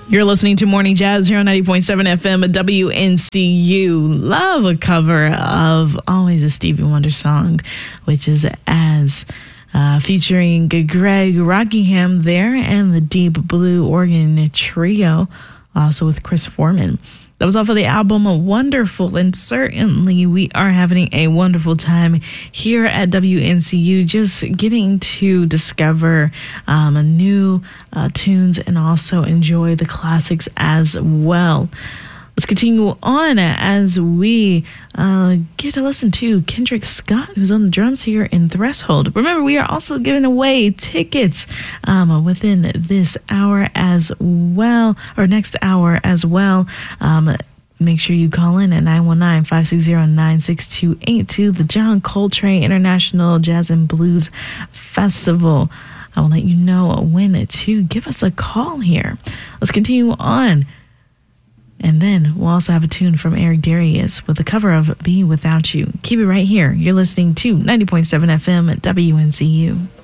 You're listening to Morning Jazz here on 90.7 FM at WNCU. Love a cover of always a Stevie Wonder song, which is As, featuring Greg Rockingham there and the Deep Blue Organ Trio, also with Chris Foreman. That was off of the album Wonderful, and certainly we are having a wonderful time here at WNCU, just getting to discover new tunes and also enjoy the classics as well. Let's continue on as we get to listen to Kendrick Scott, who's on the drums here in Threshold. Remember, we are also giving away tickets within this hour as well, or next hour as well. Make sure you call in at 919-560-9682, the John Coltrane International Jazz and Blues Festival. I will let you know when to give us a call here. Let's continue on. And then we'll also have a tune from Eric Darius with a cover of Be Without You. Keep it right here. You're listening to 90.7 FM at WNCU.